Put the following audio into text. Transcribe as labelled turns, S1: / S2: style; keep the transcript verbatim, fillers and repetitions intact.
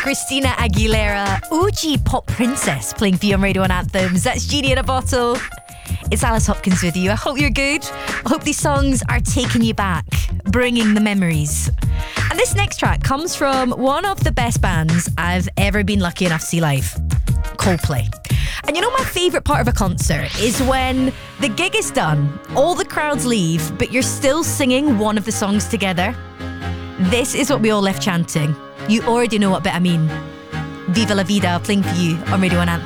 S1: Christina Aguilera, O G Pop Princess, playing for you on Radio one Anthems. That's Genie in a Bottle. It's Alice Hopkins with you. I hope you're good. I hope these songs are taking you back, bringing the memories. And this next track comes from one of the best bands I've ever been lucky enough to see live, Coldplay. And you know, my favourite part of a concert is when the gig is done, all the crowds leave, but you're still singing one of the songs together. This is what we all left chanting. You already know what bit I mean. Viva La Vida, playing for you on Radio one Anthems.